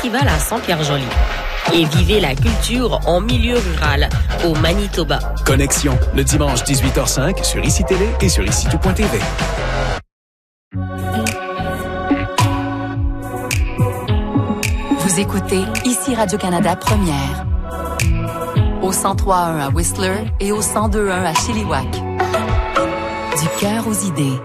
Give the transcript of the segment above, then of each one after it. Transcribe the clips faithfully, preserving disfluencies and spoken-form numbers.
festival à Saint-Pierre-Joli. Et vivez la culture en milieu rural, au Manitoba. Connexion, le dimanche dix-huit heures cinq sur Ici Télé et sur ici tout point t v. Vous écoutez Ici Radio-Canada Première. Au cent trois virgule un à Whistler et au cent deux virgule un à Chilliwack. Du cœur aux idées.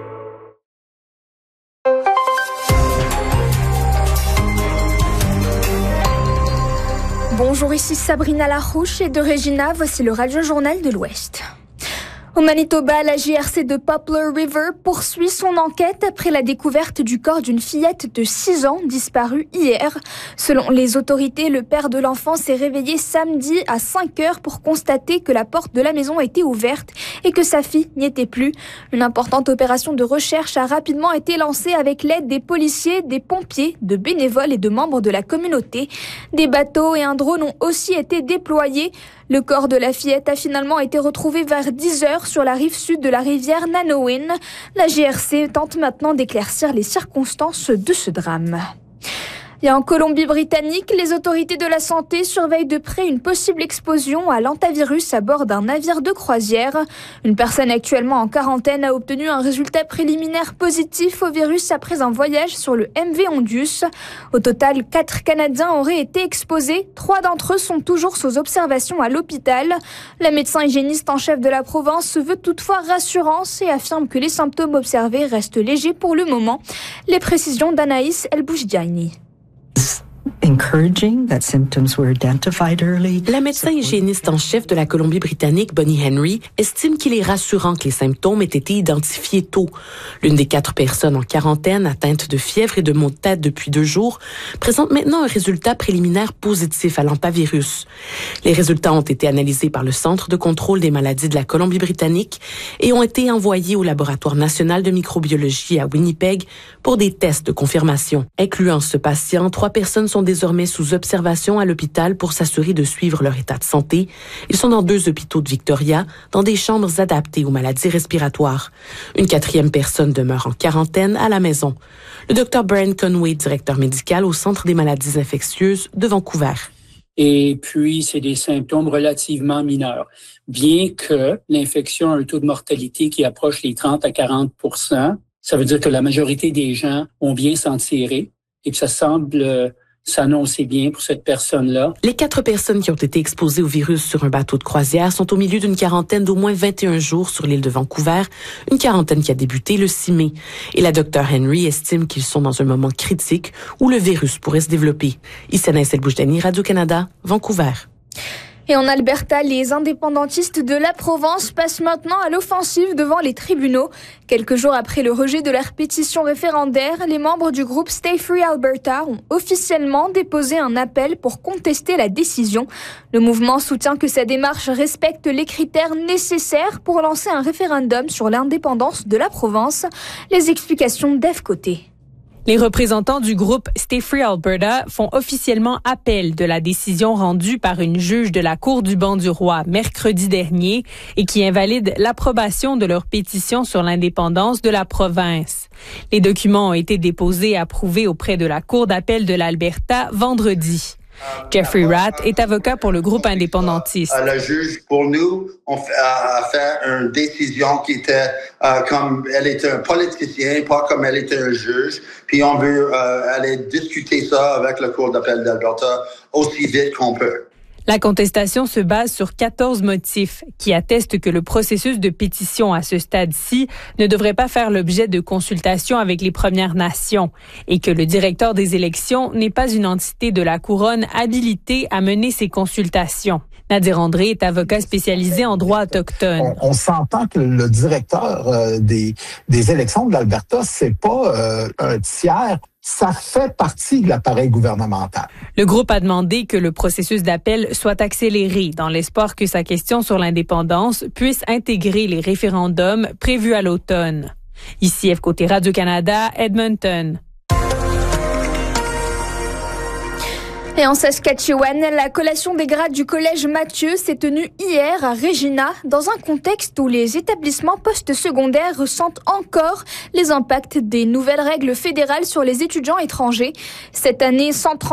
Bonjour, ici Sabrina Larouche et de Regina, voici le Radio-Journal de l'Ouest. Au Manitoba, la J R C de Poplar River poursuit son enquête après la découverte du corps d'une fillette de six ans disparue hier. Selon les autorités, le père de l'enfant s'est réveillé samedi à cinq heures pour constater que la porte de la maison était ouverte et que sa fille n'y était plus. Une importante opération de recherche a rapidement été lancée avec l'aide des policiers, des pompiers, de bénévoles et de membres de la communauté. Des bateaux et un drone ont aussi été déployés. Le corps de la fillette a finalement été retrouvé vers dix heures sur la rive sud de la rivière Nanowin. La J R C tente maintenant d'éclaircir les circonstances de ce drame. Et en Colombie-Britannique, les autorités de la santé surveillent de près une possible explosion à l'hantavirus à bord d'un navire de croisière. Une personne actuellement en quarantaine a obtenu un résultat préliminaire positif au virus après un voyage sur le M V Ondius. Au total, quatre Canadiens auraient été exposés. Trois d'entre eux sont toujours sous observation à l'hôpital. La médecin hygiéniste en chef de la province se veut toutefois rassurante et affirme que les symptômes observés restent légers pour le moment. Les précisions d'Anaïs El-Boujdiani. La médecin hygiéniste en chef de la Colombie-Britannique, Bonnie Henry, estime qu'il est rassurant que les symptômes aient été identifiés tôt. L'une des quatre personnes en quarantaine atteintes de fièvre et de maux de tête depuis deux jours présente maintenant un résultat préliminaire positif à l'hantavirus. Les résultats ont été analysés par le Centre de contrôle des maladies de la Colombie-Britannique et ont été envoyés au Laboratoire national de microbiologie à Winnipeg pour des tests de confirmation. Incluant ce patient, trois personnes sont désormais sous observation à l'hôpital pour s'assurer de suivre leur état de santé. Ils sont dans deux hôpitaux de Victoria, dans des chambres adaptées aux maladies respiratoires. Une quatrième personne demeure en quarantaine à la maison. Le docteur Brian Conway, directeur médical au Centre des maladies infectieuses de Vancouver. Et puis, c'est des symptômes relativement mineurs. Bien que l'infection a un taux de mortalité qui approche les trente à quarante pour cent, ça veut dire que la majorité des gens ont bien s'en tirer et que ça semble euh, s'annoncer bien pour cette personne-là. Les quatre personnes qui ont été exposées au virus sur un bateau de croisière sont au milieu d'une quarantaine d'au moins vingt et un jours sur l'île de Vancouver, une quarantaine qui a débuté le six mai. Et la docteure Henry estime qu'ils sont dans un moment critique où le virus pourrait se développer. Anaïs El-Boujdiani, Radio-Canada, Vancouver. Et en Alberta, les indépendantistes de la Provence passent maintenant à l'offensive devant les tribunaux. Quelques jours après le rejet de leur pétition référendaire, les membres du groupe Stay Free Alberta ont officiellement déposé un appel pour contester la décision. Le mouvement soutient que sa démarche respecte les critères nécessaires pour lancer un référendum sur l'indépendance de la Provence. Les explications d'Ève Côté. Les représentants du groupe Stay Free Alberta font officiellement appel de la décision rendue par une juge de la Cour du banc du roi mercredi dernier et qui invalide l'approbation de leur pétition sur l'indépendance de la province. Les documents ont été déposés et approuvés auprès de la Cour d'appel de l'Alberta vendredi. Jeffrey Ratt est avocat pour le groupe indépendantiste. La juge, pour nous, on fait, a fait une décision qui était euh, comme elle était un politicien, pas comme elle était un juge. Puis on veut euh, aller discuter ça avec la Cour d'appel d'Alberta aussi vite qu'on peut. La contestation se base sur quatorze motifs qui attestent que le processus de pétition à ce stade-ci ne devrait pas faire l'objet de consultations avec les Premières Nations et que le directeur des élections n'est pas une entité de la couronne habilitée à mener ces consultations. Nadir André est avocat spécialisé en droit autochtone. On, on s'entend que le directeur euh, des, des élections de l'Alberta, c'est pas euh, un tiers. Ça fait partie de l'appareil gouvernemental. Le groupe a demandé que le processus d'appel soit accéléré dans l'espoir que sa question sur l'indépendance puisse intégrer les référendums prévus à l'automne. Ici F Côté Radio-Canada, Edmonton. Et en Saskatchewan, la collation des grades du collège Mathieu s'est tenue hier à Regina, dans un contexte où les établissements postsecondaires ressentent encore les impacts des nouvelles règles fédérales sur les étudiants étrangers. Cette année, cent trente